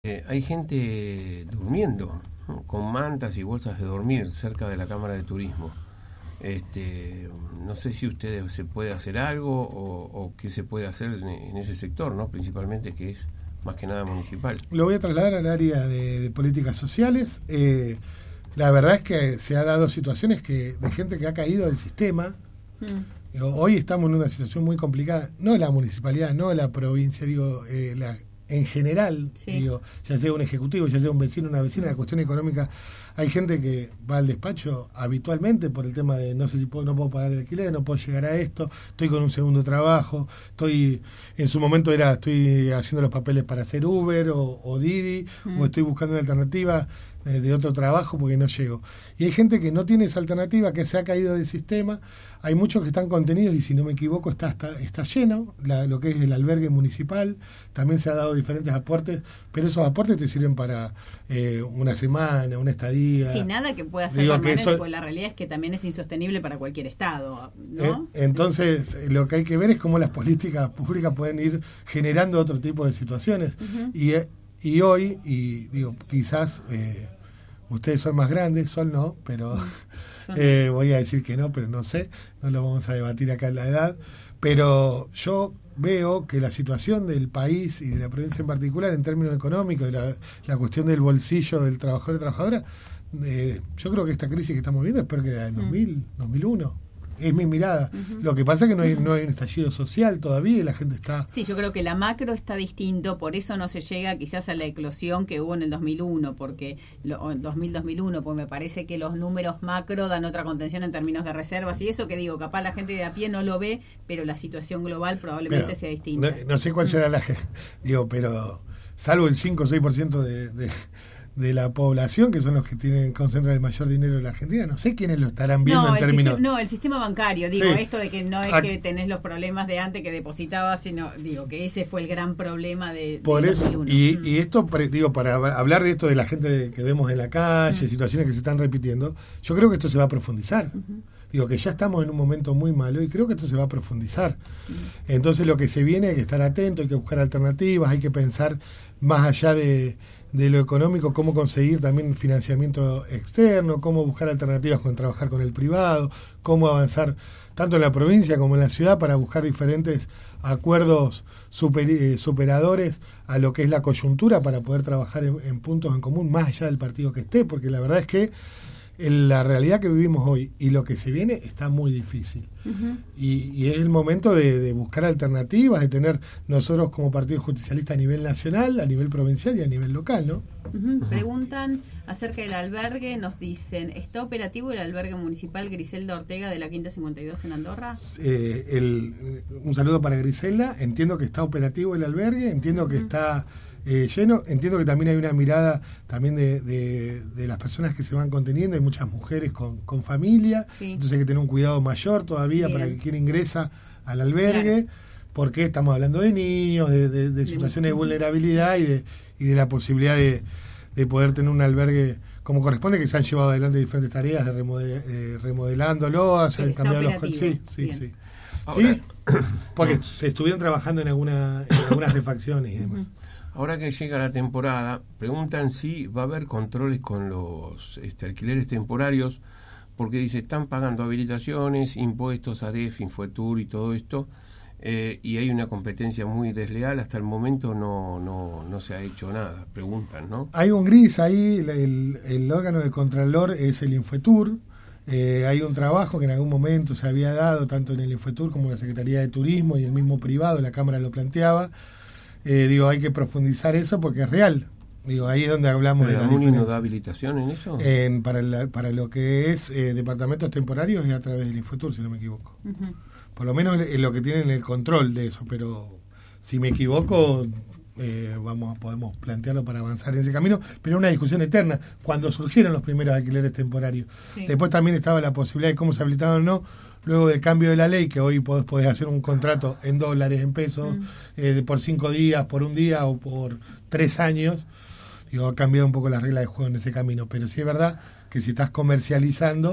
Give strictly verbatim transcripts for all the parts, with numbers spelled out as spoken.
Eh, hay gente durmiendo, ¿no?, con mantas y bolsas de dormir cerca de la Cámara de Turismo. Este, no sé si ustedes se puede hacer algo o, o qué se puede hacer en, en ese sector, ¿no?, principalmente, que es más que nada municipal. Lo voy a trasladar al área de, de políticas sociales. Eh, la verdad es que se ha dado situaciones que de gente que ha caído del sistema. Mm. Digo, hoy estamos en una situación muy complicada, no la municipalidad, no la provincia, digo, eh, la en general, sí. digo, ya sea un ejecutivo, ya sea un vecino, una vecina, la cuestión económica, hay gente que va al despacho habitualmente por el tema de no sé si puedo, no puedo pagar el alquiler, no puedo llegar a esto, estoy con un segundo trabajo, estoy, en su momento era, estoy haciendo los papeles para hacer Uber o, o Didi, mm. o estoy buscando una alternativa eh, de otro trabajo porque no llego. Y hay gente que no tiene esa alternativa, que se ha caído del sistema. Hay muchos que están contenidos y, si no me equivoco, está está, está lleno, la, lo que es el albergue municipal. También se ha dado diferentes aportes, pero esos aportes te sirven para eh, una semana, una estadía. Sí, nada que pueda ser permanente, eso, porque la realidad es que tamén es insostenible para cualquier estado, ¿no? Eh, entonces, eh, lo que hay que ver es cómo las políticas públicas pueden ir generando otro tipo de situaciones. Uh-huh. Y, y hoy, y digo, quizás eh, ustedes son más grandes, Sol no, pero... Eh, voy a decir que no, pero no sé, no lo vamos a debatir acá en la edad, pero yo veo que la situación del país y de la provincia en particular, en términos económicos, de la, la cuestión del bolsillo del trabajador y trabajadora, eh, yo creo que esta crisis que estamos viendo es peor que la del dos mil, dos mil uno. Es mi mirada. Uh-huh. Lo que pasa es que no hay, no hay un estallido social todavía y la gente está... Sí, yo creo que la macro está distinto, por eso no se llega quizás a la eclosión que hubo en el dos mil uno, porque lo, dos mil dos mil uno, pues me parece que los números macro dan otra contención en términos de reservas y eso que digo, capaz la gente de a pie no lo ve, pero la situación global probablemente pero, sea distinta. No, no sé cuál será la... Digo, pero salvo el cinco o seis por ciento de... de de la población, que son los que tienen concentran el mayor dinero en la Argentina, no sé quiénes lo estarán viendo no, en términos... Sistema, no, el sistema bancario, digo, sí. Esto de que no es que tenés los problemas de antes que depositabas, sino, digo, que ese fue el gran problema de... Por de eso, y, mm. y esto, digo, para hablar de esto de la gente que vemos en la calle, mm. situaciones que se están repitiendo, yo creo que esto se va a profundizar. Uh-huh. Digo, que ya estamos en un momento muy malo y creo que esto se va a profundizar. Mm. Entonces, lo que se viene hay que estar atento, hay que buscar alternativas, hay que pensar más allá de... de lo económico, cómo conseguir también financiamiento externo, cómo buscar alternativas con trabajar con el privado, cómo avanzar tanto en la provincia como en la ciudad para buscar diferentes acuerdos super, eh, superadores a lo que es la coyuntura para poder trabajar en, en puntos en común más allá del partido que esté, porque la verdad es que en la realidad que vivimos hoy y lo que se viene está muy difícil. Uh-huh. Y, y es el momento de, de buscar alternativas, de tener nosotros como Partido Justicialista a nivel nacional, a nivel provincial y a nivel local, ¿no? Uh-huh. Uh-huh. Preguntan acerca del albergue, nos dicen, ¿está operativo el albergue municipal Griselda Ortega de la Quinta cincuenta y dos en Andorra? Eh, el, un saludo para Griselda, entiendo que está operativo el albergue, entiendo uh-huh. que está... Eh, lleno, entiendo que también hay una mirada también de, de, de las personas que se van conteniendo, hay muchas mujeres con, con familia, sí. Entonces hay que tener un cuidado mayor todavía. Bien. Para que quien ingresa al albergue, claro. Porque estamos hablando de niños, de, de, de situaciones de vulnerabilidad y de, y de la posibilidad de, de poder tener un albergue como corresponde, que se han llevado adelante diferentes tareas de remodel, eh, remodelándolo, se han cambiado los... Sí, sí, Bien. sí. Ahora, ¿sí? Porque no. se estuvieron trabajando en, alguna, en algunas refacciones y demás. Ahora que llega la temporada, preguntan si va a haber controles con los este, alquileres temporarios, porque dice, están pagando habilitaciones, impuestos, A D E F, Infotur y todo esto, eh, y hay una competencia muy desleal. Hasta el momento no no no se ha hecho nada, preguntan, ¿no? Hay un gris ahí, el, el órgano de contralor es el Infotur. Eh, hay un trabajo que en algún momento se había dado, tanto en el Infotur como en la Secretaría de Turismo y el mismo privado, la Cámara lo planteaba. Eh, digo, hay que profundizar eso porque es real. Digo, ahí es donde hablamos de la diferencia. ¿No da habilitación en eso? En, para, la, para lo que es eh, departamentos temporarios es a través del Infotur, si no me equivoco. Uh-huh. Por lo menos es lo que tienen el control de eso, pero si me equivoco, eh, vamos podemos plantearlo para avanzar en ese camino, pero es una discusión eterna. Cuando surgieron los primeros alquileres temporarios, sí. Después también estaba la posibilidad de cómo se habilitaban o no. Luego del cambio de la ley, que hoy podés, podés hacer un contrato en dólares, en pesos, mm. eh, por cinco días, por un día o por tres años, digo, ha cambiado un poco la regla de juego en ese camino. Pero sí es verdad que si estás comercializando,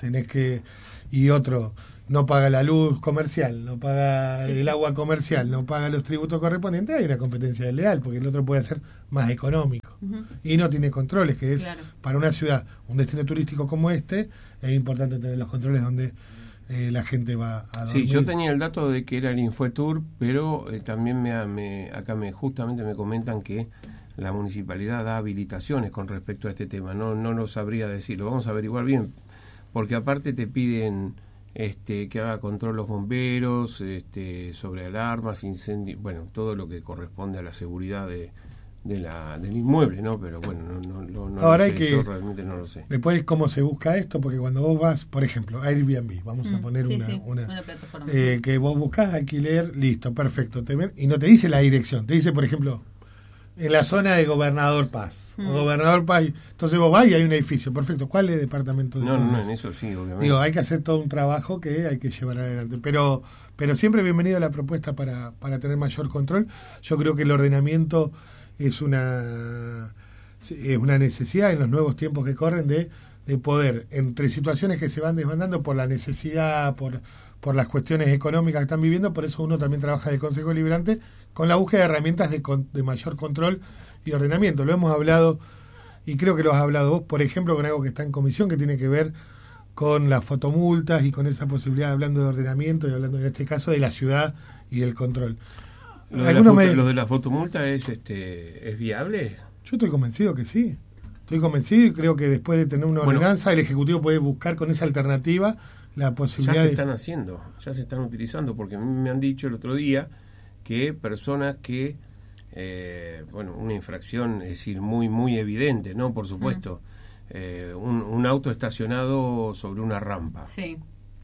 tenés que... Y otro, no paga la luz comercial, no paga sí, el sí. agua comercial, no paga los tributos correspondientes, hay una competencia desleal, porque el otro puede ser más económico. Uh-huh. Y no tiene controles, que es, claro. Para una ciudad, un destino turístico como este, es importante tener los controles donde eh, la gente va a dormir. Sí, yo tenía el dato de que era el Infotour, pero eh, también me, me acá me justamente me comentan que la municipalidad da habilitaciones con respecto a este tema. No, no lo sabría decir, lo vamos a averiguar bien. Porque aparte te piden este, que haga control los bomberos, este, sobre alarmas, incendios, bueno, todo lo que corresponde a la seguridad de, de la, del inmueble, ¿no? Pero bueno, no, no, no Ahora lo sé, hay que, yo realmente no lo sé. Después, ¿cómo se busca esto? Porque cuando vos vas, por ejemplo, Airbnb, vamos mm, a poner sí, una, sí, una, una plataforma. Eh, que vos buscás alquiler, listo, perfecto, te ven, y no te dice la dirección, te dice, por ejemplo, en la zona de Gobernador Paz. Mm. Gobernador Paz. Entonces vos vas y hay un edificio. Perfecto. ¿Cuál es el departamento de No, no, no, en eso sí, obviamente. Digo, hay que hacer todo un trabajo que hay que llevar adelante. Pero pero siempre bienvenido a la propuesta para, para tener mayor control. Yo creo que el ordenamiento es una es una necesidad en los nuevos tiempos que corren de, de poder, entre situaciones que se van desbandando por la necesidad, por, por las cuestiones económicas que están viviendo, por eso uno también trabaja de Consejo Deliberante con la búsqueda de herramientas de, de mayor control y ordenamiento. Lo hemos hablado, y creo que lo has hablado vos, por ejemplo, con algo que está en comisión, que tiene que ver con las fotomultas y con esa posibilidad, hablando de ordenamiento y hablando en este caso de la ciudad y del control. ¿Lo de, la foto, me... ¿Lo de la fotomulta es, este, es viable? Yo estoy convencido que sí. Estoy convencido y creo que después de tener una ordenanza, bueno, el Ejecutivo puede buscar con esa alternativa la posibilidad ya se de... están haciendo, ya se están utilizando, porque a mí me han dicho el otro día que personas que, eh, bueno, una infracción, es decir, muy muy evidente, ¿no? Por supuesto, mm. eh, un, un auto estacionado sobre una rampa. Sí.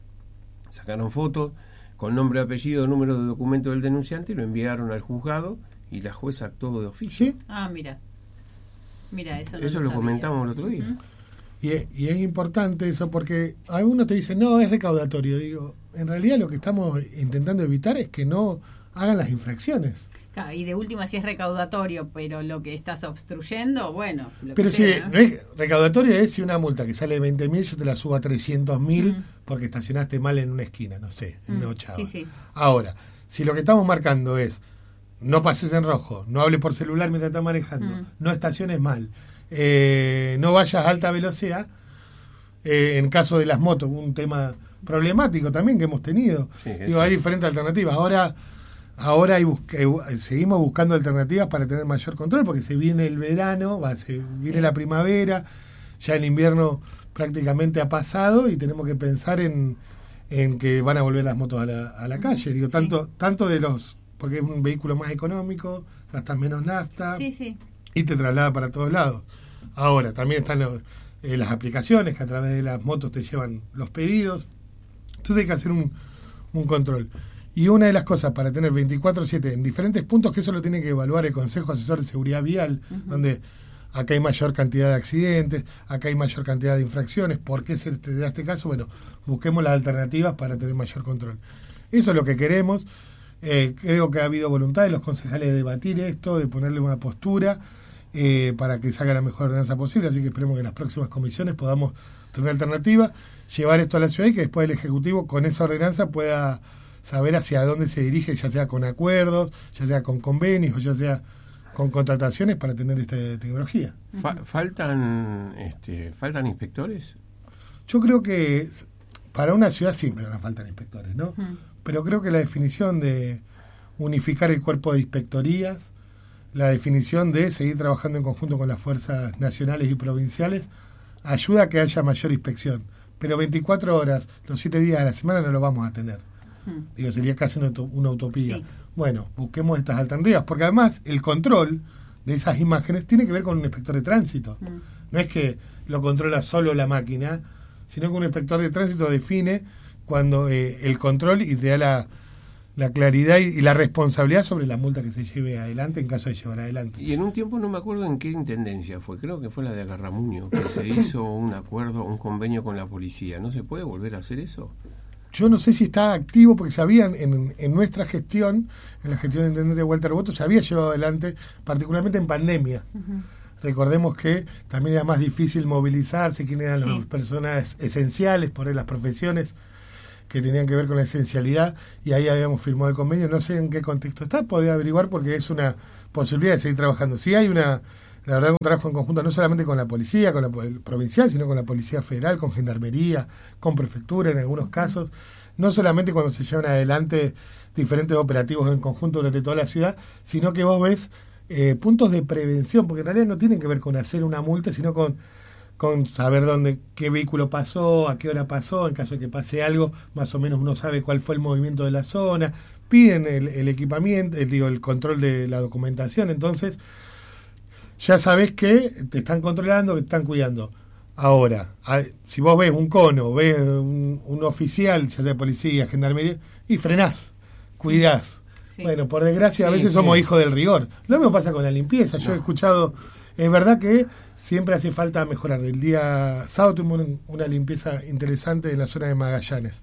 Sacaron fotos con nombre, apellido, número de documento del denunciante y lo enviaron al juzgado y la jueza actuó de oficio. ¿Sí? Ah, mira. Mira, eso no Eso lo, lo sabía. comentamos el otro día. Uh-huh. Y es, y es importante eso porque algunos te dicen, no, es recaudatorio. Digo, en realidad lo que estamos intentando evitar es que no hagan las infracciones. Claro, y de última si es recaudatorio, pero lo que estás obstruyendo, bueno. Lo pero que si sea, ¿no? re, recaudatorio es si una multa que sale veinte mil, yo te la subo a trescientos mil mm. porque estacionaste mal en una esquina, no sé, en mm. una ochava. Sí, sí. Ahora, si lo que estamos marcando es no pases en rojo, no hables por celular mientras estás manejando, mm. no estaciones mal, eh, no vayas a alta velocidad, eh, en caso de las motos, un tema problemático también que hemos tenido. Sí, Digo, hay diferentes alternativas. Ahora ahora hay busca, seguimos buscando alternativas para tener mayor control, porque se viene el verano, va, se viene sí. la primavera, ya el invierno prácticamente ha pasado y tenemos que pensar en, en que van a volver las motos a la, a la calle. Digo, tanto sí. tanto de los, porque es un vehículo más económico, gasta menos nafta sí, sí. y te traslada para todos lados. Ahora, también están los, eh, las aplicaciones que a través de las motos te llevan los pedidos. Entonces hay que hacer un, un control. Y una de las cosas para tener veinticuatro siete en diferentes puntos, que eso lo tiene que evaluar el Consejo Asesor de Seguridad Vial, uh-huh. donde acá hay mayor cantidad de accidentes, acá hay mayor cantidad de infracciones. ¿Por qué se te da este caso? Bueno, busquemos las alternativas para tener mayor control. Eso es lo que queremos. Eh, creo que ha habido voluntad de los concejales de debatir esto, de ponerle una postura eh, para que se haga la mejor ordenanza posible. Así que esperemos que en las próximas comisiones podamos tener alternativa, llevar esto a la ciudad y que después el Ejecutivo con esa ordenanza pueda saber hacia dónde se dirige, ya sea con acuerdos, ya sea con convenios o ya sea con contrataciones para tener esta tecnología. Fa- ¿Faltan este, faltan inspectores? Yo creo que para una ciudad siempre van a faltar inspectores, ¿no? Uh-huh. Pero creo que la definición de unificar el cuerpo de inspectorías, la definición de seguir trabajando en conjunto con las fuerzas nacionales y provinciales, ayuda a que haya mayor inspección. Pero veinticuatro horas, los siete días de la semana no lo vamos a tener. Digo, sería casi una, una utopía. Sí. Bueno, busquemos estas alternativas, porque además el control de esas imágenes tiene que ver con un inspector de tránsito. Mm. No es que lo controla solo la máquina, sino que un inspector de tránsito define cuando eh, el control y te da la, la claridad y, y la responsabilidad sobre la multa que se lleve adelante en caso de llevar adelante. Y en un tiempo no me acuerdo en qué intendencia fue, creo que fue la de Agarramuño, que se hizo un acuerdo, un convenio con la policía. ¿No se puede volver a hacer eso? Yo no sé si está activo, porque sabían en, en nuestra gestión, en la gestión del intendente Walter Boto, se había llevado adelante, particularmente en pandemia. Uh-huh. recordemos que también era más difícil movilizarse, quiénes eran Sí. las personas esenciales, por ahí las profesiones que tenían que ver con la esencialidad, y ahí habíamos firmado el convenio. No sé en qué contexto está, podía averiguar porque es una posibilidad de seguir trabajando. Sí hay una, la verdad, un trabajo en conjunto no solamente con la policía, con la pol- provincial, sino con la policía federal, con gendarmería, con prefectura en algunos casos, no solamente cuando se llevan adelante diferentes operativos en conjunto durante toda la ciudad, sino que vos ves eh, puntos de prevención, porque en realidad no tienen que ver con hacer una multa, sino con con saber dónde, qué vehículo pasó, a qué hora pasó, en caso de que pase algo, más o menos uno sabe cuál fue el movimiento de la zona, piden el, el equipamiento, el, digo, el control de la documentación, entonces ya sabés que te están controlando, que te están cuidando. Ahora, a, si vos ves un cono, ves un, un oficial, ya sea policía, gendarmería, y frenás, cuidás. Sí. Bueno, por desgracia, a Sí, veces sí. somos hijos del rigor. Lo mismo pasa con la limpieza. Yo No. he escuchado, es verdad que siempre hace falta mejorar. El día sábado tuvimos un- una limpieza interesante en la zona de Magallanes.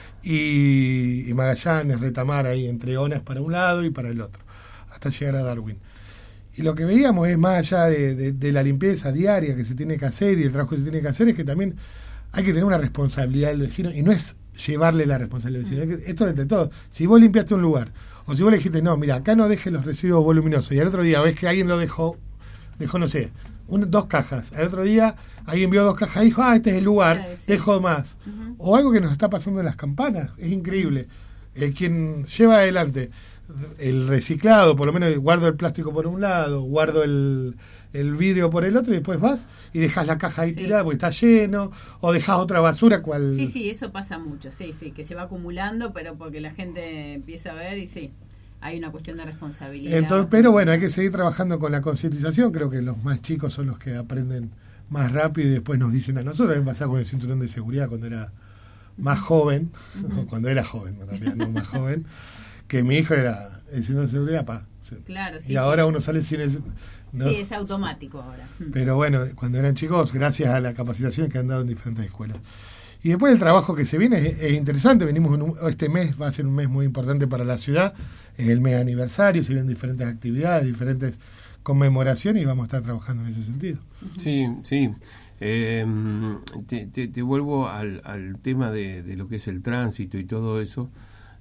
Y, y Magallanes, Retamar, ahí entre Onas para un lado y para el otro, hasta llegar a Darwin. Y lo que veíamos es, más allá de, de, de la limpieza diaria que se tiene que hacer y el trabajo que se tiene que hacer, es que también hay que tener una responsabilidad del vecino, y no es llevarle la responsabilidad al vecino, es que esto es entre todos. Si vos limpiaste un lugar, o si vos le dijiste, no, mira, acá no dejes los residuos voluminosos, y al otro día ves que alguien lo dejó, dejó, no sé, un, dos cajas, al otro día alguien vio dos cajas y dijo, ah, este es el lugar, Sí, sí. dejo más. Ujú. O algo que nos está pasando en las campanas, es increíble. Eh, quien lleva adelante el reciclado, por lo menos guardo el plástico por un lado, guardo el, el vidrio por el otro, y después vas y dejas la caja ahí Sí. tirada porque está lleno, o dejas otra basura cual... Sí, sí, eso pasa mucho, sí, sí, que se va acumulando, pero porque la gente empieza a ver y sí, hay una cuestión de responsabilidad. Entonces, pero bueno, hay que seguir trabajando con la concientización. Creo que los más chicos son los que aprenden más rápido y después nos dicen a nosotros. A mí me pasaba con el cinturón de seguridad cuando era más joven, o cuando era joven, en realidad, no más joven, que mi hijo era el cinturón de seguridad, pa. Claro, sí, Y ahora sí. uno sale sin ese... no. Sí, es automático ahora. Pero bueno, cuando eran chicos, gracias a la capacitación que han dado en diferentes escuelas. Y después el trabajo que se viene es, es interesante. Venimos en un- este mes, va a ser un mes muy importante para la ciudad. Es el mes aniversario, se vienen diferentes actividades, diferentes conmemoraciones, y vamos a estar trabajando en ese sentido. Sí, sí. Eh, te, te, te vuelvo al, al tema de, de lo que es el tránsito y todo eso.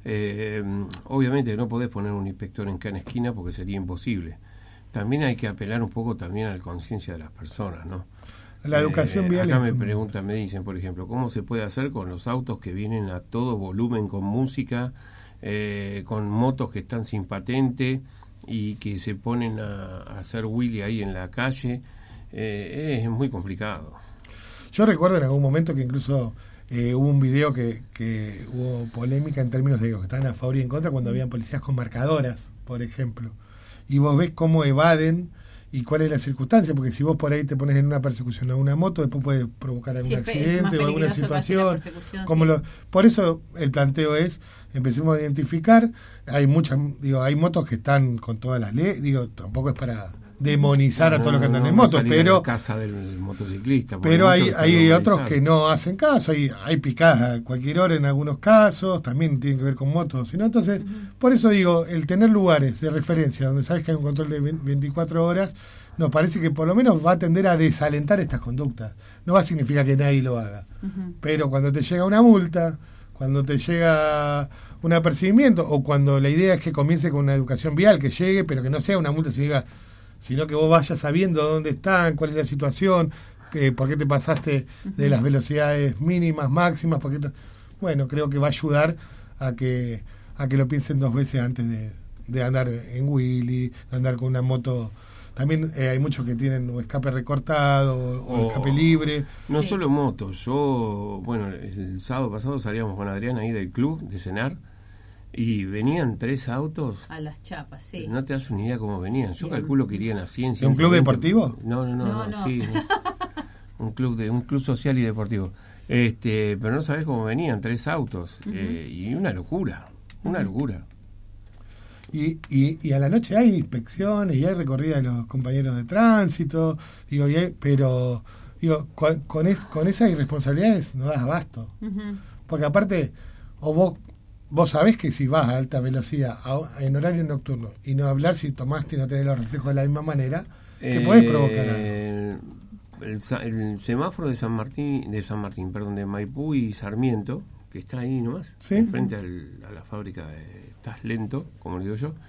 Eh, obviamente no podés poner un inspector en cada esquina porque sería imposible. También hay que apelar un poco también a la conciencia de las personas, ¿no? La educación Eh, vial acá es me fundamental. preguntan, me dicen, por ejemplo, ¿cómo se puede hacer con los autos que vienen a todo volumen con música, eh, con motos que están sin patente y que se ponen a, a hacer wheelie ahí en la calle? Eh, es muy complicado. Yo recuerdo en algún momento que incluso eh, hubo un video que, que hubo polémica en términos de que estaban a favor y en contra cuando habían policías con marcadoras, por ejemplo. Y vos ves cómo evaden y cuál es la circunstancia, porque si vos por ahí te pones en una persecución a una moto, después puede provocar algún Sí, es pe- es más accidente o alguna peligroso casi la situación. persecución, Como sí. lo, por eso el planteo es, empecemos a identificar, hay muchas, digo, hay motos que están con todas las leyes, digo, tampoco es para demonizar a No, todos los que andan no, en no moto, salir a pero la casa del motociclista. porque pero hay, muchos hay están otros movilizados. que no hacen caso, hay, hay picadas a cualquier hora en algunos casos, también tienen que ver con motos, ¿no? Entonces, por eso digo, el tener lugares de referencia donde sabes que hay un control de veinticuatro horas, nos parece que por lo menos va a tender a desalentar estas conductas. No va a significar que nadie lo haga, Ujú. pero cuando te llega una multa, cuando te llega un apercibimiento, o cuando la idea es que comience con una educación vial, que llegue, pero que no sea una multa, sino, sino que vos vayas sabiendo dónde están, cuál es la situación, que, por qué te pasaste de las velocidades mínimas, máximas, por qué te- bueno, creo que va a ayudar a que a que lo piensen dos veces antes de, de andar en wheelie, de andar con una moto. También eh, hay muchos que tienen o escape recortado o, o O- escape libre. No Sí. solo motos, yo, bueno, el sábado pasado salíamos con Adrián ahí del club de cenar y venían tres autos. A las chapas, sí. No te das una idea cómo venían. Yo Bien. calculo que irían a cien. ¿De un club deportivo? No, no, no, No, no, no. sí. un club de un club social y deportivo. Este, pero no sabes cómo venían tres autos eh, y una locura, una locura. Y, y, y a la noche hay inspecciones y hay recorrida de los compañeros de tránsito, digo, y hay- pero digo, con, con, es- con esas irresponsabilidades no das abasto. Ujú. Porque aparte, o vos vos sabés que si vas a alta velocidad a- en horario nocturno y no hablar si tomaste y no tenés los reflejos de la misma manera, que podés provocar algo. El, el, el semáforo de San Martín, de San Martín, perdón, de Maipú y Sarmiento, que está ahí nomás, ¿sí? frente al, a la fábrica de Estás Lento, como le digo yo,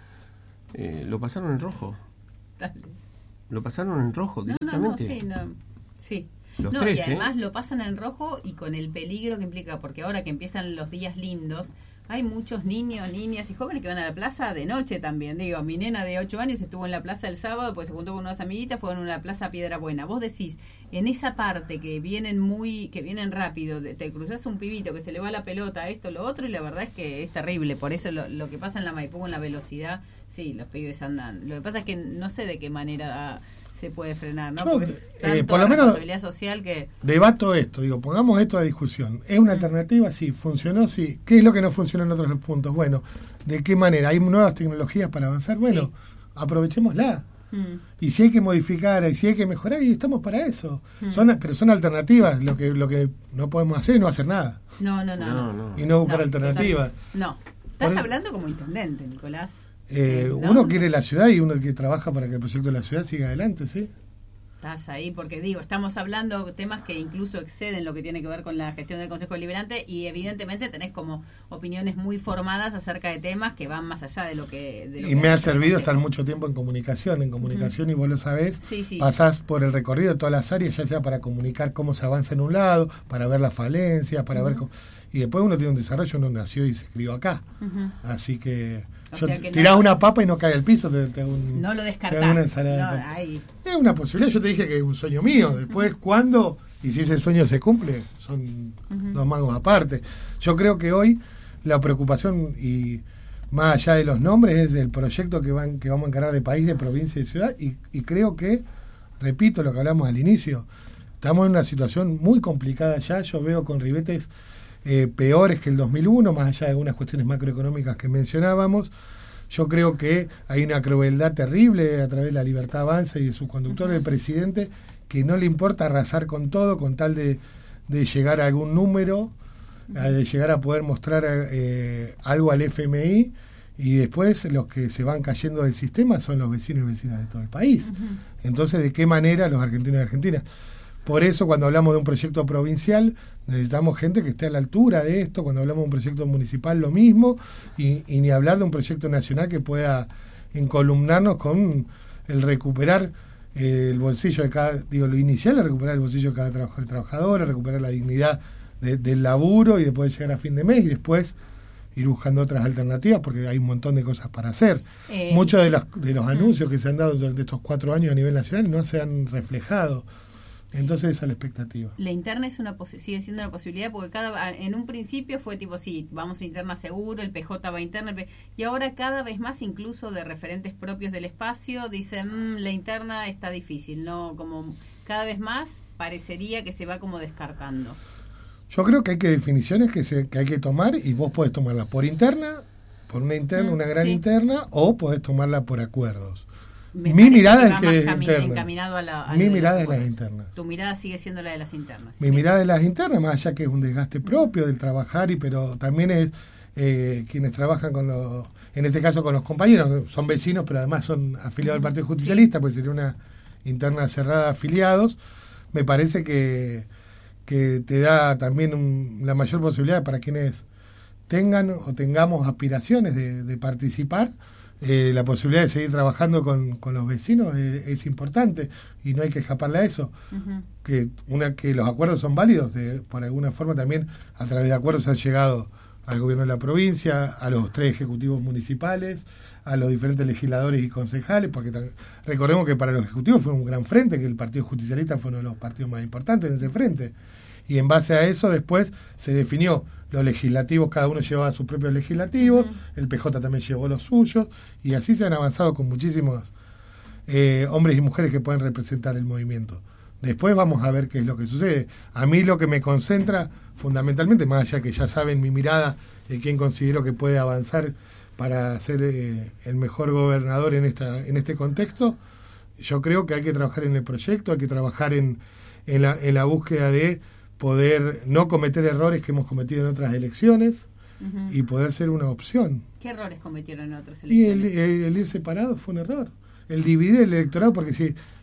eh, lo pasaron en rojo. Dale. Lo pasaron en rojo no, directamente. No, no, sí, no. Sí. Los no, tres, y además ¿eh? lo pasan en rojo y con el peligro que implica, porque ahora que empiezan los días lindos, hay muchos niños, niñas y jóvenes que van a la plaza de noche también. Digo, mi nena de ocho años estuvo en la plaza el sábado, pues se juntó con unas amiguitas, fueron a una plaza Piedra Buena. Vos decís, en esa parte que vienen muy, que vienen rápido, te cruzás un pibito que se le va la pelota, esto, lo otro, y la verdad es que es terrible. Por eso lo, lo que pasa en la Maipú con la velocidad, sí, los pibes andan. Lo que pasa es que no sé de qué manera se puede frenar, ¿no? Yo, Porque eh, por lo menos responsabilidad social que debato esto, digo, pongamos esto a discusión. ¿Es una alternativa? Sí. ¿Funcionó? Sí. ¿Qué es lo que no funcionó en otros puntos? Bueno, ¿de qué manera? ¿Hay nuevas tecnologías para avanzar? Bueno, sí. aprovechémosla. Mm. Y si hay que modificar, y si hay que mejorar, y estamos para eso. Mm. Son, pero son alternativas. Lo que lo que no podemos hacer es no hacer nada. No, no, no. no, no. no. Y no buscar no, alternativas. No. Estás por hablando como intendente, Nicolás. Eh, ¿no? Uno quiere la ciudad y uno que trabaja para que el proyecto de la ciudad siga adelante, ¿sí? Estás ahí porque digo, estamos hablando de temas que incluso exceden lo que tiene que ver con la gestión del Consejo Deliberante y evidentemente tenés como opiniones muy formadas acerca de temas que van más allá de lo que... De lo y que me ha servido estar mucho tiempo en comunicación, en comunicación uh-huh. y vos lo sabés, sí, sí. pasás por el recorrido de todas las áreas, ya sea para comunicar cómo se avanza en un lado, para ver las falencias, para uh-huh. ver cómo... Y después uno tiene un desarrollo, uno nació y se crió acá. Uh-huh. Así que... Yo que tirás no, una papa y no cae al piso, te, te un, no lo descartás. Te no, ahí. Es una posibilidad, yo te dije que es un sueño mío. Después, uh-huh. ¿cuándo? Y si ese sueño se cumple, son uh-huh. dos mangos aparte. Yo creo que hoy la preocupación, y más allá de los nombres, es del proyecto que van que vamos a encarar de país, de provincia y de ciudad. Y, y creo que, repito lo que hablamos al inicio, estamos en una situación muy complicada ya. Yo veo con ribetes Eh, peores que el dos mil uno, más allá de algunas cuestiones macroeconómicas que mencionábamos. Yo creo que hay una crueldad terrible a través de la Libertad Avanza y de su conductor, el presidente, que no le importa arrasar con todo con tal de, de llegar a algún número, a, de llegar a poder mostrar eh, algo al F M I, y después los que se van cayendo del sistema son los vecinos y vecinas de todo el país. Uh-huh. Entonces, ¿de qué manera los argentinos y argentinas? Por eso, cuando hablamos de un proyecto provincial, necesitamos gente que esté a la altura de esto. Cuando hablamos de un proyecto municipal, lo mismo. Y, y ni hablar de un proyecto nacional que pueda encolumnarnos con el recuperar eh, el bolsillo de cada... Digo, lo inicial es recuperar el bolsillo de cada trabajador y trabajadora, recuperar la dignidad de, del laburo y después llegar a fin de mes y después ir buscando otras alternativas porque hay un montón de cosas para hacer. Eh, Muchos de los, de los anuncios que se han dado durante estos cuatro años a nivel nacional no se han reflejado. Entonces esa es la expectativa. La interna es una sigue siendo una posibilidad porque cada en un principio fue tipo sí, vamos a interna seguro, el P J va a interna, P, y ahora cada vez más incluso de referentes propios del espacio dicen mmm, la interna está difícil, no como cada vez más parecería que se va como descartando. Yo creo que hay que definiciones que se que hay que tomar y vos podés tomarla por interna, por una interna, mm, una gran sí. interna, o podés tomarla por acuerdos. Me mi mirada es que es interna. Encaminado a la, a mi mirada es las internas. Tu mirada sigue siendo la de las internas. Mi Bien. mirada de las internas, más allá que es un desgaste propio del trabajar, y pero también es eh, quienes trabajan con los, en este caso con los compañeros, son vecinos, pero además son afiliados al Partido Justicialista, sí. pues sería una interna cerrada de afiliados. Me parece que, que te da también un, la mayor posibilidad para quienes tengan o tengamos aspiraciones de, de participar. Eh, la posibilidad de seguir trabajando con, con los vecinos es, es importante y no hay que escaparle a eso. Uh-huh. que una que los acuerdos son válidos, de, por alguna forma también a través de acuerdos han llegado al gobierno de la provincia, a los tres ejecutivos municipales, a los diferentes legisladores y concejales, porque t- recordemos que para los ejecutivos fue un gran frente, que el Partido Justicialista fue uno de los partidos más importantes en ese frente, y en base a eso después se definió los legislativos, cada uno llevaba sus propios legislativos, uh-huh. el P J también llevó los suyos, y así se han avanzado con muchísimos eh, hombres y mujeres que pueden representar el movimiento. Después vamos a ver qué es lo que sucede. A mí lo que me concentra fundamentalmente, más allá que ya saben mi mirada de quién considero que puede avanzar para ser eh, el mejor gobernador en esta en este contexto, yo creo que hay que trabajar en el proyecto, hay que trabajar en, en, la, en la búsqueda de poder no cometer errores que hemos cometido en otras elecciones uh-huh. y poder ser una opción. ¿Qué errores cometieron en otras elecciones? Y el, el, el ir separado fue un error. El dividir el electorado, porque si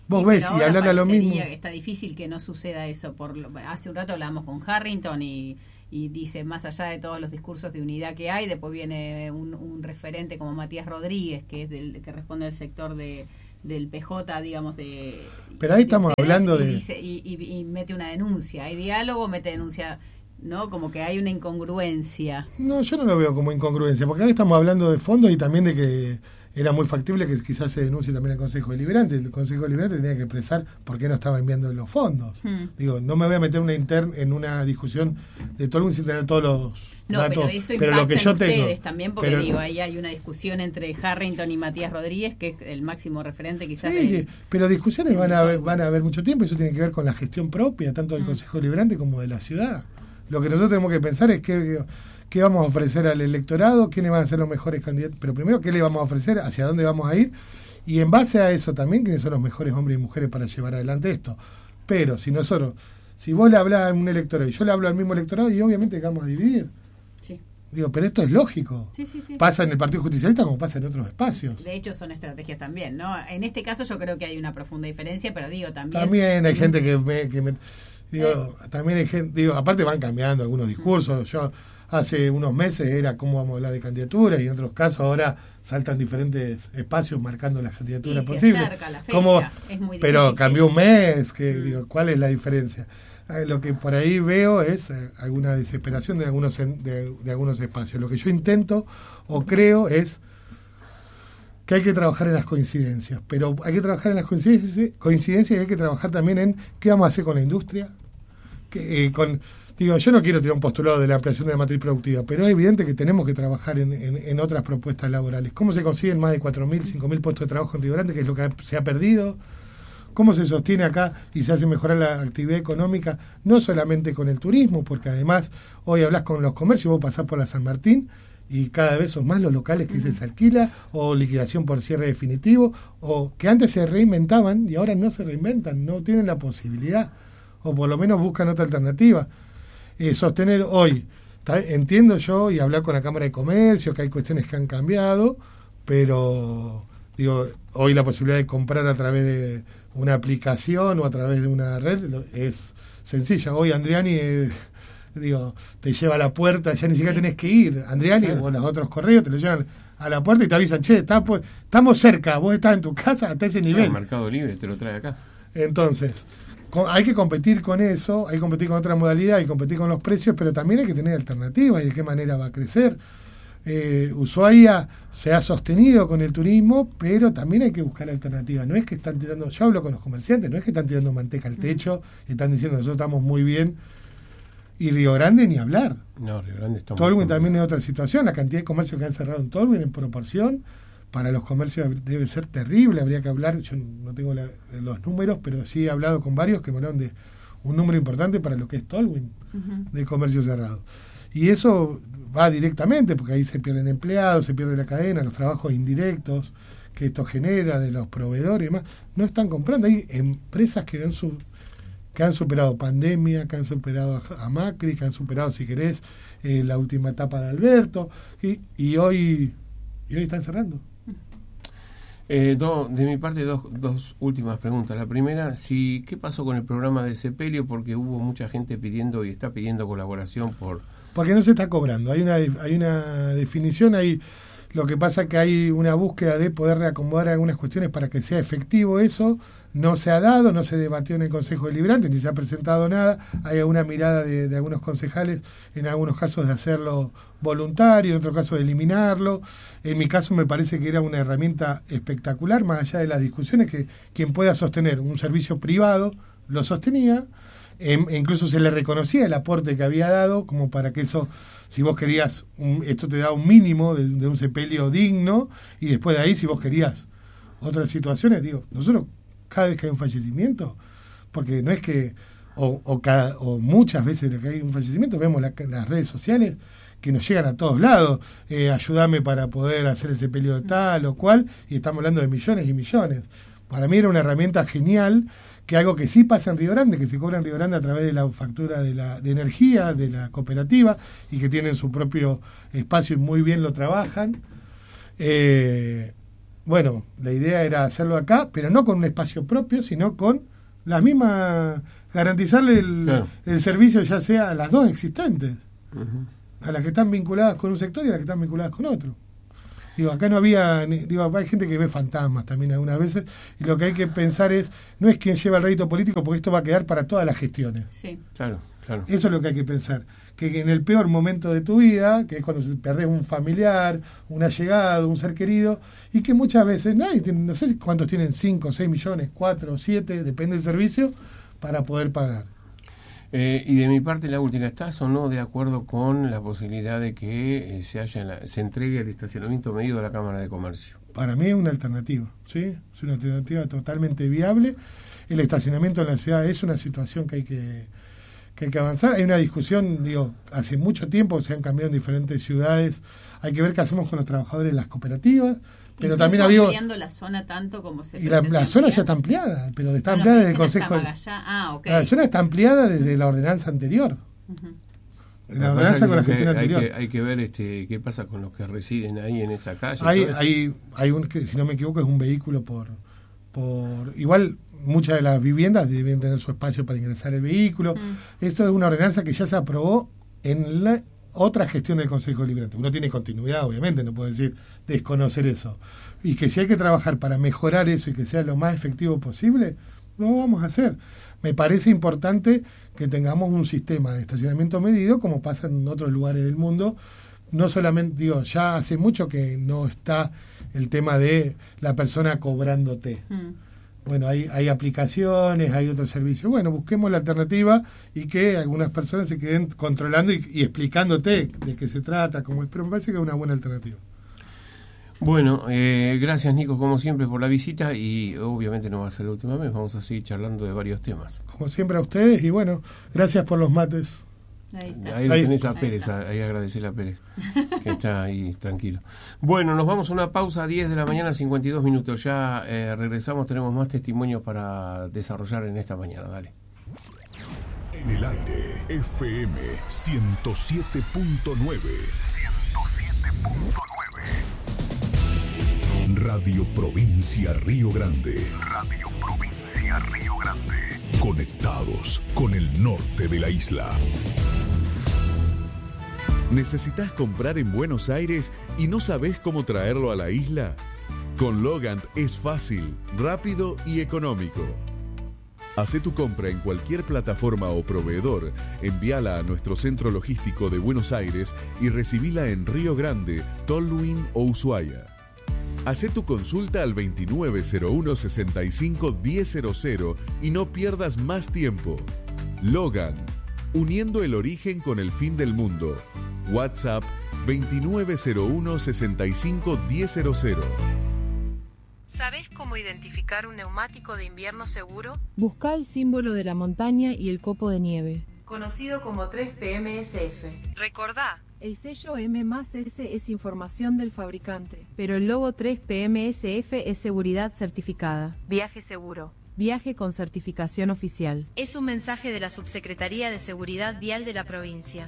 vos sí, ves y hablan a lo mismo. Está difícil que no suceda eso. Por lo, hace un rato hablábamos con Harrington y, y dice, más allá de todos los discursos de unidad que hay, después viene un, un referente como Matías Rodríguez, que es del que responde al sector de del P J, digamos, de... Pero ahí estamos hablando y de... Dice, y, y, y mete una denuncia. Hay diálogo, mete denuncia... ¿No? Como que hay una incongruencia. No, yo no lo veo como incongruencia, porque ahora estamos hablando de fondos y también de que era muy factible que quizás se denuncie también al Consejo Deliberante. El Consejo Deliberante tenía que expresar por qué no estaba enviando los fondos. Hmm. Digo, no me voy a meter una intern en una discusión de todo sin tener todos los no, datos. Pero eso pero lo que yo ustedes tengo, también, porque pero, digo, ahí hay una discusión entre Harrington y Matías Rodríguez, que es el máximo referente quizás. Sí, del, pero discusiones van a haber, van a haber mucho tiempo, y eso tiene que ver con la gestión propia, tanto del hmm. Consejo Deliberante como de la ciudad. Lo que nosotros tenemos que pensar es qué, qué vamos a ofrecer al electorado, quiénes van a ser los mejores candidatos, pero primero qué le vamos a ofrecer, hacia dónde vamos a ir, y en base a eso también quiénes son los mejores hombres y mujeres para llevar adelante esto. Pero si nosotros, si vos le hablás a un electorado y yo le hablo al mismo electorado, y obviamente que vamos a dividir. Sí. Digo, pero esto es lógico. Sí, sí, sí. Pasa en el Partido Justicialista como pasa en otros espacios. De hecho, son estrategias también, ¿no? En este caso yo creo que hay una profunda diferencia, pero digo también... También hay gente que me... Que me Digo, eh. también hay gente, digo, aparte van cambiando algunos discursos. Yo hace unos meses era cómo vamos a hablar de candidaturas y en otros casos ahora saltan diferentes espacios marcando las candidaturas y se posibles. Acerca la fecha. Como, es muy pero cambió un mes, que mm. digo, ¿cuál es la diferencia? Eh, lo que por ahí veo es eh, alguna desesperación de algunos en, de, de algunos espacios. Lo que yo intento o uh-huh. creo es que hay que trabajar en las coincidencias, pero hay que trabajar en las coincidencias, coincidencias y hay que trabajar también en qué vamos a hacer con la industria. Que, eh, con digo, yo no quiero tirar un postulado de la ampliación de la matriz productiva, pero es evidente que tenemos que trabajar en, en, en otras propuestas laborales. ¿Cómo se consiguen más de cuatro mil, cinco mil puestos de trabajo en Río Grande, que es lo que ha, se ha perdido? ¿Cómo se sostiene acá y se hace mejorar la actividad económica, no solamente con el turismo, porque además hoy hablas con los comercios, vos pasás por la San Martín, y cada vez son más los locales que uh-huh. se alquila, o liquidación por cierre definitivo, o que antes se reinventaban y ahora no se reinventan, no tienen la posibilidad, o por lo menos buscan otra alternativa. Eh, sostener hoy, entiendo yo, y hablar con la Cámara de Comercio, que hay cuestiones que han cambiado, pero digo, hoy la posibilidad de comprar a través de una aplicación o a través de una red es sencilla. Hoy Andriani... Eh, digo, te lleva a la puerta, ya ni siquiera sí. tenés que ir, Andriani, claro. o los otros correos te lo llevan a la puerta y te avisan, che, está, pues, estamos cerca, vos estás en tu casa hasta ese nivel. El Mercado Libre te lo trae acá. Entonces, con, hay que competir con eso, hay que competir con otra modalidad, hay que competir con los precios, pero también hay que tener alternativas y de qué manera va a crecer. Eh, Ushuaia se ha sostenido con el turismo, pero también hay que buscar alternativas. No es que están tirando, yo hablo con los comerciantes, no es que están tirando manteca al techo, y están diciendo nosotros estamos muy bien. Y Río Grande ni hablar. No, Río Grande está Tolwyn también es otra situación. La cantidad de comercios que han cerrado en Tolwyn en proporción para los comercios debe ser terrible. Habría que hablar, yo no tengo la, los números, pero sí he hablado con varios que me hablaron de un número importante para lo que es Tolwyn uh-huh. de comercio cerrado. Y eso va directamente, porque ahí se pierden empleados, se pierde la cadena, los trabajos indirectos que esto genera de los proveedores y demás. No están comprando. Hay empresas que han su que han superado pandemia, que han superado a Macri, que han superado, si querés, eh, la última etapa de Alberto, y, y hoy y hoy están cerrando. Eh, do, de mi parte, dos, dos últimas preguntas. La primera, si ¿qué pasó con el programa de Sepelio? Porque hubo mucha gente pidiendo y está pidiendo colaboración por... Porque no se está cobrando. Hay una, hay una definición ahí. Lo que pasa es que hay una búsqueda de poder reacomodar algunas cuestiones para que sea efectivo eso. No se ha dado, no se debatió en el Consejo Deliberante, ni se ha presentado nada. Hay alguna mirada de, de algunos concejales, en algunos casos de hacerlo voluntario, en otros casos de eliminarlo. En mi caso me parece que era una herramienta espectacular, más allá de las discusiones, que quien pueda sostener un servicio privado lo sostenía. E incluso se le reconocía el aporte que había dado, como para que eso, si vos querías, un, esto te da un mínimo de, de un sepelio digno, y después de ahí, si vos querías otras situaciones, digo, nosotros cada vez que hay un fallecimiento, porque no es que, o, o, cada, o muchas veces que hay un fallecimiento, vemos la, las redes sociales que nos llegan a todos lados, eh, ayúdame para poder hacer el sepelio de tal o cual, y estamos hablando de millones y millones. Para mí era una herramienta genial, que algo que sí pasa en Río Grande, que se cobra en Río Grande a través de la factura de la de energía, de la cooperativa, y que tienen su propio espacio y muy bien lo trabajan. Eh, bueno, la idea era hacerlo acá, pero no con un espacio propio, sino con la misma, garantizarle el, claro. el servicio ya sea a las dos existentes, uh-huh. a las que están vinculadas con un sector y a las que están vinculadas con otro. Digo, acá no había, digo, hay gente que ve fantasmas también algunas veces, y lo que hay que pensar es, no es quién lleva el rédito político, porque esto va a quedar para todas las gestiones. Sí. Claro, claro. Eso es lo que hay que pensar, que en el peor momento de tu vida, que es cuando perdés un familiar, un allegado, un ser querido, y que muchas veces, nadie tiene, no sé cuántos tienen, cinco, seis millones, cuatro, siete, depende del servicio, para poder pagar. Eh, y de mi parte, la última, ¿estás o no de acuerdo con la posibilidad de que eh, se haya la, se entregue el estacionamiento medido a la Cámara de Comercio? Para mí es una alternativa, ¿sí? Es una alternativa totalmente viable. El estacionamiento en la ciudad es una situación que hay que, que hay que avanzar. Hay una discusión, digo, hace mucho tiempo se han cambiado en diferentes ciudades. Hay que ver qué hacemos con los trabajadores de las cooperativas. Pero también había ampliando la zona tanto como se y la, la zona ya está ampliada, pero está bueno, ampliada desde el Consejo. Ah, okay. La zona está ampliada desde la ordenanza anterior. Uh-huh. La ordenanza con la gestión hay anterior. Que, hay que ver este qué pasa con los que residen ahí en esa calle. Hay, hay, hay un que, si no me equivoco, es un vehículo por, por igual muchas de las viviendas deben tener su espacio para ingresar el vehículo. Uh-huh. Esto es una ordenanza que ya se aprobó en la otra gestión del Consejo Deliberante. Uno tiene continuidad, obviamente, no puedo decir desconocer eso. Y que si hay que trabajar para mejorar eso y que sea lo más efectivo posible, lo vamos a hacer. Me parece importante que tengamos un sistema de estacionamiento medido, como pasa en otros lugares del mundo. No solamente, digo, ya hace mucho que no está el tema de la persona cobrándote. Mm. Bueno, hay, hay aplicaciones, hay otros servicios. Bueno, busquemos la alternativa y que algunas personas se queden controlando y, y explicándote de qué se trata, cómo es, pero me parece que es una buena alternativa. Bueno, eh, gracias Nico, como siempre, por la visita y obviamente no va a ser la última vez, vamos a seguir charlando de varios temas. Como siempre a ustedes y bueno, gracias por los mates. Ahí está. Ahí lo tenés a Pérez, ahí, ahí agradecerle a Pérez, que está ahí tranquilo. Bueno, nos vamos a una pausa, diez de la mañana, cincuenta y dos minutos. Ya eh, regresamos, tenemos más testimonios para desarrollar en esta mañana. Dale. En el aire, F M ciento siete punto nueve. ciento siete punto nueve. Radio Provincia Río Grande. Radio Provincia Río Grande. Conectados con el norte de la isla. ¿Necesitas comprar en Buenos Aires y no sabés cómo traerlo a la isla? Con Logant es fácil, rápido y económico. Hacé tu compra en cualquier plataforma o proveedor, envíala a nuestro centro logístico de Buenos Aires y recibila en Río Grande, Tolwyn o Ushuaia. Hacé tu consulta al veintinueve cero uno sesenta y cinco diez cero cero y no pierdas más tiempo. Logan, uniendo el origen con el fin del mundo. WhatsApp veintinueve cero uno sesenta y cinco diez cero cero. ¿Sabés cómo identificar un neumático de invierno seguro? Busca el símbolo de la montaña y el copo de nieve, conocido como tres P M S F. Recordá, el sello M más S es información del fabricante, pero el logo tres P M S F es seguridad certificada. Viaje seguro. Viaje con certificación oficial. Es un mensaje de la Subsecretaría de Seguridad Vial de la provincia.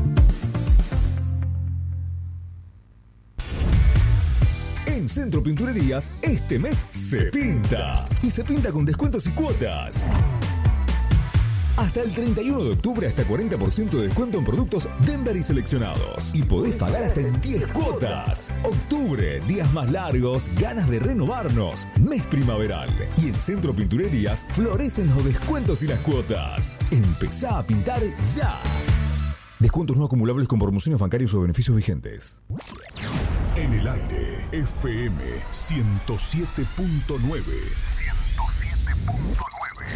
En Centro Pinturerías, este mes se pinta. Y se pinta con descuentos y cuotas. Hasta el treinta y uno de octubre, hasta cuarenta por ciento de descuento en productos Denver y seleccionados. Y podés pagar hasta en diez cuotas. Octubre, días más largos, ganas de renovarnos. Mes primaveral. Y en Centro Pinturerías florecen los descuentos y las cuotas. Empezá a pintar ya. Descuentos no acumulables con promociones bancarias o beneficios vigentes. En el aire, F M ciento siete punto nueve. ciento siete punto nueve.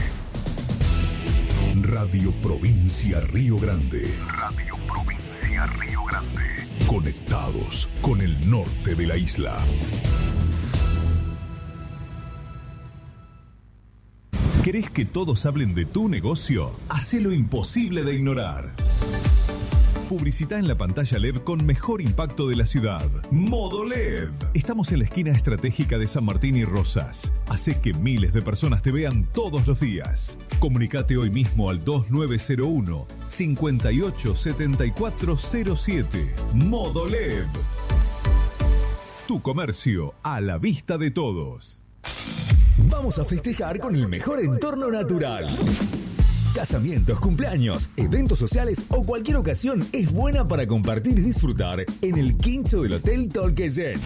Radio Provincia Río Grande. Radio Provincia Río Grande. Conectados con el norte de la isla. ¿Querés que todos hablen de tu negocio? Hacé lo imposible de ignorar. Publicita en la pantalla L E D con mejor impacto de la ciudad. Modo L E D. Estamos en la esquina estratégica de San Martín y Rosas. Hace que miles de personas te vean todos los días. Comunicate hoy mismo al dos nueve cero uno, cinco ocho siete cuatro cero siete. Modo L E D. Tu comercio a la vista de todos. Vamos a festejar con el mejor entorno natural. Casamientos, cumpleaños, eventos sociales o cualquier ocasión es buena para compartir y disfrutar en el quincho del Hotel Tolqueyen.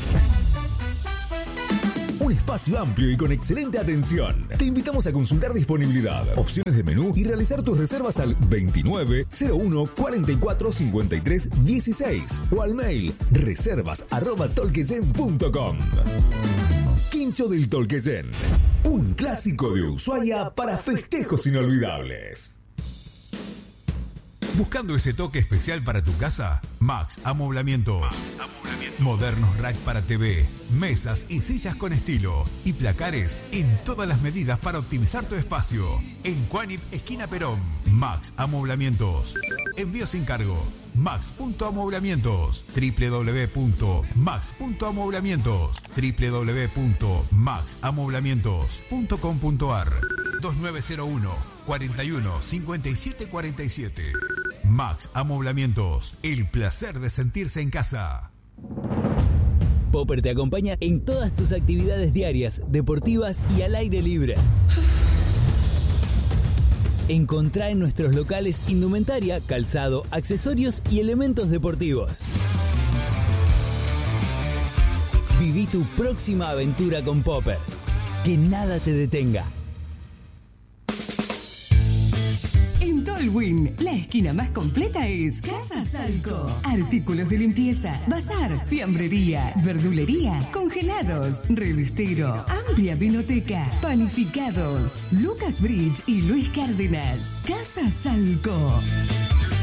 Un espacio amplio y con excelente atención. Te invitamos a consultar disponibilidad, opciones de menú y realizar tus reservas al veintinueve cero uno cuarenta y cuatro cincuenta y tres dieciséis o al mail reservas arroba tolqueyen punto com. Quincho del Tolqueyen, un clásico de Ushuaia para festejos inolvidables. ¿Buscando ese toque especial para tu casa? Max Amoblamientos. Max Amoblamientos. Modernos rack para T V, mesas y sillas con estilo y placares en todas las medidas para optimizar tu espacio. En Cuanip, esquina Perón. Max Amoblamientos. Envío sin cargo. Max punto amoblamientos. doble u doble u doble u punto max punto amoblamientos. doble u doble u doble u punto max amoblamientos punto com punto ar. dos nueve cero uno cuarenta y uno cincuenta y siete cuarenta y siete. Max Amoblamientos, el placer de sentirse en casa. Popper te acompaña en todas tus actividades diarias, deportivas y al aire libre. Encontrá en nuestros locales indumentaria, calzado, accesorios y elementos deportivos. Viví tu próxima aventura con Popper. Que nada te detenga. En Tolwyn, la esquina más completa es Casa Salco. Artículos de limpieza, bazar, fiambrería, verdulería, congelados, revistero, amplia vinoteca, panificados. Lucas Bridge y Luis Cárdenas. Casa Salco.